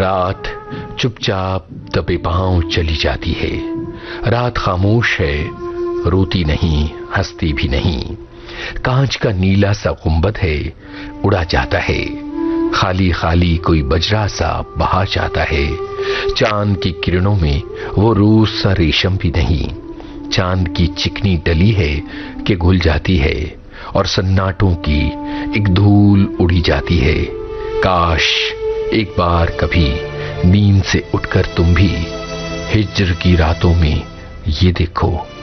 रात चुपचाप दबे पांव चली जाती है। रात खामोश है, रोती नहीं, हंसती भी नहीं। कांच का नीला सा गुंबद है, उड़ा जाता है। खाली खाली कोई बजरा सा बहा जाता है। चांद की किरणों में वो रोज सा रेशम भी नहीं। चांद की चिकनी डली है कि घुल जाती है और सन्नाटों की एक धूल उड़ी जाती है। काश एक बार कभी नींद से उठकर तुम भी हिज्र की रातों में ये देखो।